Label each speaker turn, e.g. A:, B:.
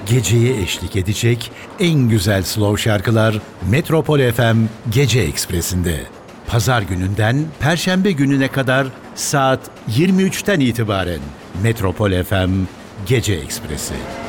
A: geceye eşlik edecek en güzel slow şarkılar Metropol FM Gece Ekspresi'nde. Pazar gününden Perşembe gününe kadar saat 23'ten itibaren Metropol FM Gece Ekspresi.